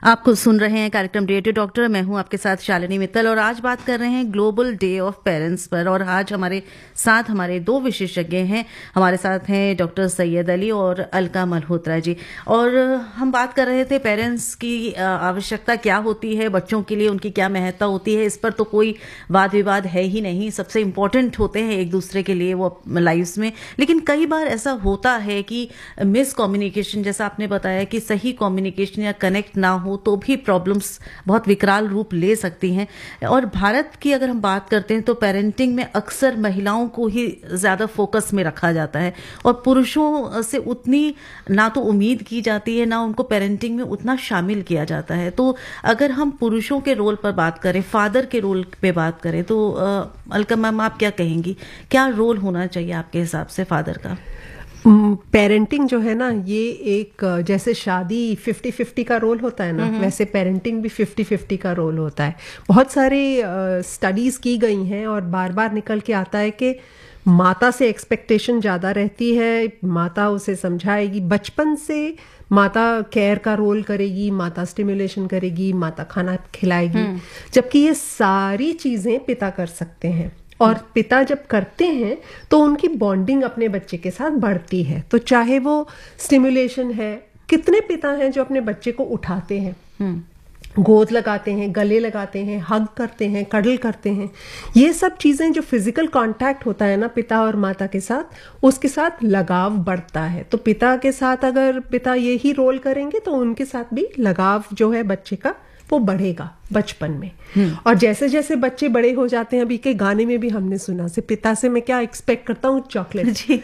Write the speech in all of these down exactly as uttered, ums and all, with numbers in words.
आपको सुन रहे हैं कार्यक्रम रेडियो डॉक्टर। मैं हूं आपके साथ शालिनी मित्तल और आज बात कर रहे हैं ग्लोबल डे ऑफ पेरेंट्स पर। और आज हमारे साथ हमारे दो विशेषज्ञ हैं। हमारे साथ हैं डॉक्टर सैयद अली और अलका मल्होत्रा जी। और हम बात कर रहे थे पेरेंट्स की आवश्यकता क्या होती है, बच्चों के लिए उनकी क्या महत्ता होती है। इस पर तो कोई वाद विवाद है ही नहीं, सबसे इम्पोर्टेंट होते हैं एक दूसरे के लिए वो लाइफ्स में। लेकिन कई बार ऐसा होता है कि मिस कम्युनिकेशन, जैसा आपने बताया कि सही कम्युनिकेशन या कनेक्ट ना हो तो भी प्रॉब्लम्स बहुत विकराल रूप ले सकती हैं। और भारत की अगर हम बात करते हैं तो पेरेंटिंग में अक्सर महिलाओं को ही ज़्यादा फोकस में रखा जाता है और पुरुषों से उतनी ना तो उम्मीद की जाती है, ना उनको पेरेंटिंग में उतना शामिल किया जाता है। तो अगर हम पुरुषों के रोल पर बात करें, फादर के रोल पे बात करें, तो अलका मैम आप क्या कहेंगी, क्या रोल होना चाहिए आपके हिसाब से फादर का? पेरेंटिंग जो है ना, ये एक जैसे शादी फिफ्टी फिफ्टी का रोल होता है ना, वैसे पेरेंटिंग भी फिफ्टी फिफ्टी का रोल होता है। बहुत सारे स्टडीज की गई हैं और बार बार निकल के आता है कि माता से एक्सपेक्टेशन ज़्यादा रहती है। माता उसे समझाएगी, बचपन से माता केयर का रोल करेगी, माता स्टिमुलेशन करेगी, माता खाना खिलाएगी, जबकि ये सारी चीज़ें पिता कर सकते हैं। और पिता जब करते हैं तो उनकी बॉन्डिंग अपने बच्चे के साथ बढ़ती है। तो चाहे वो स्टिमुलेशन है, कितने पिता हैं जो अपने बच्चे को उठाते हैं, गोद लगाते हैं, गले लगाते हैं, हग करते हैं, कडल करते हैं। ये सब चीज़ें जो फिजिकल कांटेक्ट होता है ना पिता और माता के साथ, उसके साथ लगाव बढ़ता है। तो पिता के साथ अगर पिता यही रोल करेंगे तो उनके साथ भी लगाव जो है बच्चे का वो बढ़ेगा बचपन में। और जैसे जैसे बच्चे बड़े हो जाते हैं, अभी के गाने में भी हमने सुना से पिता से मैं क्या एक्सपेक्ट करता हूँ, चॉकलेट जी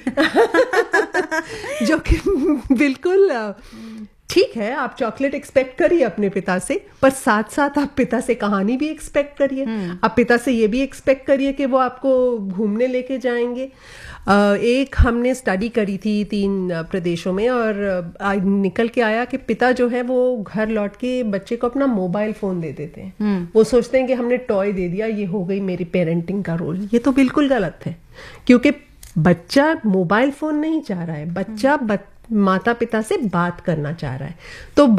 जो कि बिल्कुल ठीक है, आप चॉकलेट एक्सपेक्ट करिए अपने पिता से, पर साथ साथ आप पिता से कहानी भी एक्सपेक्ट करिए। आप पिता से ये भी एक्सपेक्ट करिए कि वो आपको घूमने लेके जाएंगे। एक हमने स्टडी करी थी तीन प्रदेशों में और निकल के आया कि पिता जो है वो घर लौट के बच्चे को अपना मोबाइल फोन दे देते हैं। वो सोचते हैं कि हमने टॉय दे दिया, ये हो गई मेरी पेरेंटिंग का रोल। ये तो बिल्कुल गलत है, क्योंकि बच्चा मोबाइल फोन नहीं चाह रहा है, बच्चा बच, माता पिता से बात करना चाह रहा है। तो